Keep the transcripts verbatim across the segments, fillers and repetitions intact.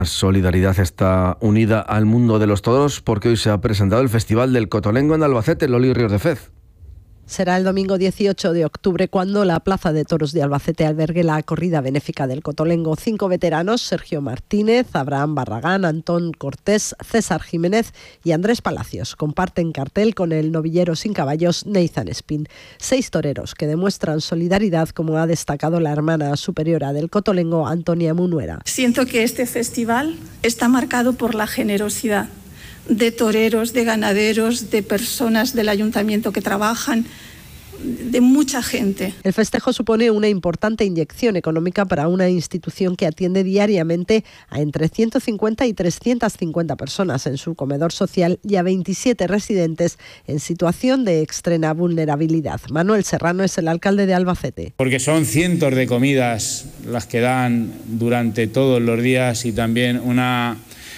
Solidaridad está unida al mundo de los toros porque hoy se ha presentado el Festival del Cotolengo en Albacete, Loli Ríos de Fez. Será el domingo dieciocho de octubre cuando la Plaza de Toros de Albacete albergue la corrida benéfica del Cotolengo. Cinco veteranos, Sergio Martínez, Abraham Barragán, Antón Cortés, César Jiménez y Andrés Palacios, comparten cartel con el novillero sin caballos Nathan Spin. Seis toreros que demuestran solidaridad, como ha destacado la hermana superiora del Cotolengo, Antonia Munuera. Siento que este festival está marcado por la generosidad de toreros, de ganaderos, de personas del ayuntamiento que trabajan, de mucha gente. El festejo supone una importante inyección económica para una institución que atiende diariamente a entre ciento cincuenta y trescientas cincuenta personas en su comedor social y a veintisiete residentes en situación de extrema vulnerabilidad. Manuel Serrano es el alcalde de Albacete. Porque son cientos de comidas las que dan durante todos los días y también una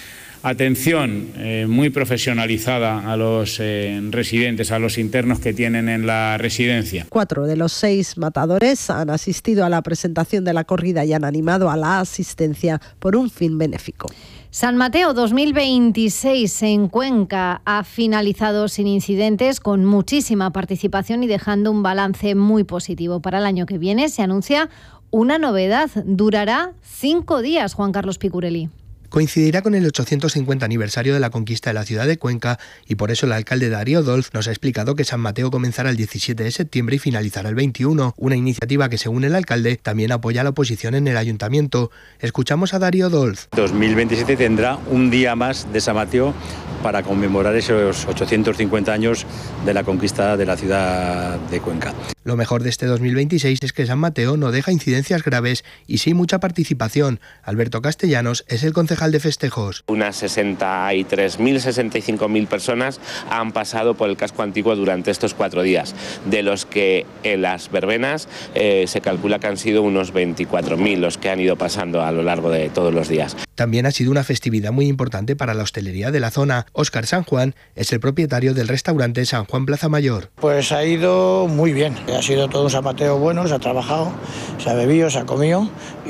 atención eh, muy profesionalizada a los eh, residentes, a los internos que tienen en la residencia. Cuatro de los seis matadores han asistido a la presentación de la corrida y han animado a la asistencia por un fin benéfico. San Mateo dos mil veintiséis en Cuenca ha finalizado sin incidentes, con muchísima participación y dejando un balance muy positivo. Para el año que viene se anuncia una novedad. Durará cinco días, Juan Carlos Picurelli. Coincidirá con el ochocientos cincuenta aniversario de la conquista de la ciudad de Cuenca y por eso el alcalde Darío Dolz nos ha explicado que San Mateo comenzará el diecisiete de septiembre y finalizará el veintiuno, una iniciativa que, según el alcalde, también apoya a la oposición en el ayuntamiento. Escuchamos a Darío Dolz. dos mil veintisiete tendrá un día más de San Mateo para conmemorar esos ochocientos cincuenta años de la conquista de la ciudad de Cuenca. Lo mejor de este dos mil veintiséis es que San Mateo no deja incidencias graves y sí mucha participación. Alberto Castellanos es el concejal de festejos. Unas sesenta y tres mil, sesenta y cinco mil personas han pasado por el casco antiguo durante estos cuatro días, de los que en las verbenas eh, se calcula que han sido unos veinticuatro mil los que han ido pasando a lo largo de todos los días. También ha sido una festividad muy importante para la hostelería de la zona. Óscar San Juan es el propietario del restaurante San Juan Plaza Mayor. Pues ha ido muy bien, ha sido todo un San Mateo bueno, se ha trabajado, se ha bebido, se ha comido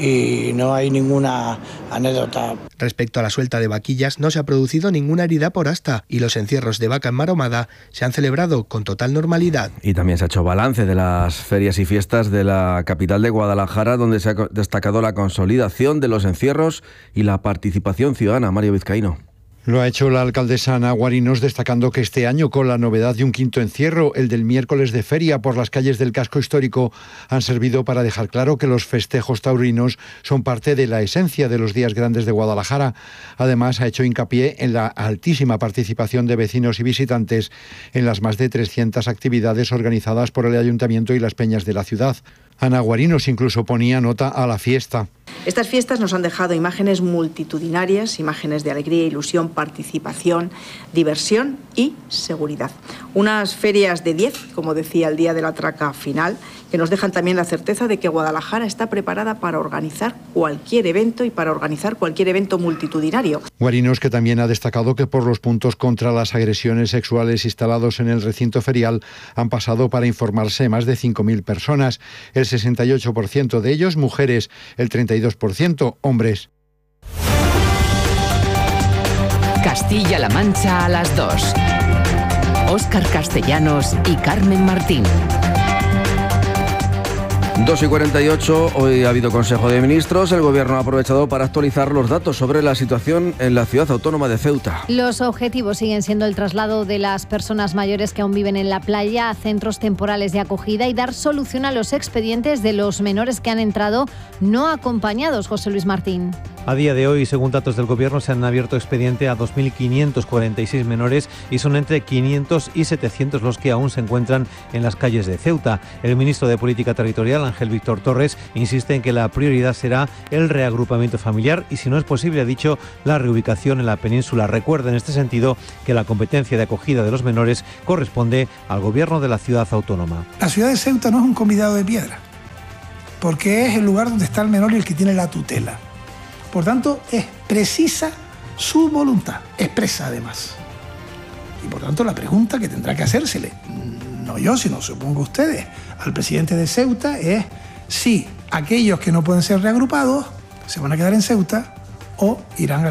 y no hay ninguna anécdota. Respecto a la suelta de vaquillas, no se ha producido ninguna herida por asta y los encierros de vaca enmaromada se han celebrado con total normalidad. Y también se ha hecho balance de las ferias y fiestas de la capital de Guadalajara, donde se ha destacado la consolidación de los encierros y la participación ciudadana. Mario Vizcaíno. Lo ha hecho la alcaldesa Ana Guarinos, destacando que este año, con la novedad de un quinto encierro, el del miércoles de feria por las calles del casco histórico, han servido para dejar claro que los festejos taurinos son parte de la esencia de los días grandes de Guadalajara. Además, ha hecho hincapié en la altísima participación de vecinos y visitantes en las más de trescientas actividades organizadas por el Ayuntamiento y las peñas de la ciudad. Ana Guarinos incluso ponía nota a la fiesta. Estas fiestas nos han dejado imágenes multitudinarias, imágenes de alegría, ilusión, participación, diversión y seguridad. Unas ferias de diez, como decía el día de la traca final, que nos dejan también la certeza de que Guadalajara está preparada para organizar cualquier evento y para organizar cualquier evento multitudinario. Guarinos, que también ha destacado que por los puntos contra las agresiones sexuales instalados en el recinto ferial han pasado para informarse más de cinco mil personas, el sesenta y ocho por ciento de ellos mujeres, el treinta y dos por ciento hombres. Castilla-La Mancha a las dos. Óscar Castellanos y Carmen Martín. dos y cuarenta y ocho, hoy ha habido Consejo de Ministros. El Gobierno ha aprovechado para actualizar los datos sobre la situación en la ciudad autónoma de Ceuta. Los objetivos siguen siendo el traslado de las personas mayores que aún viven en la playa a centros temporales de acogida y dar solución a los expedientes de los menores que han entrado no acompañados. José Luis Martín. A día de hoy, según datos del Gobierno, se han abierto expediente a dos mil quinientos cuarenta y seis menores y son entre quinientos y setecientos los que aún se encuentran en las calles de Ceuta. El ministro de Política Territorial, Ángel Víctor Torres, insiste en que la prioridad será el reagrupamiento familiar y, si no es posible, ha dicho, la reubicación en la península. Recuerda en este sentido que la competencia de acogida de los menores corresponde al Gobierno de la ciudad autónoma. La ciudad de Ceuta no es un convidado de piedra, porque es el lugar donde está el menor y el que tiene la tutela. Por tanto, es precisa su voluntad, expresa además. Y por tanto, la pregunta que tendrá que hacérsele, no yo, sino supongo ustedes, al presidente de Ceuta, es si aquellos que no pueden ser reagrupados se van a quedar en Ceuta o irán al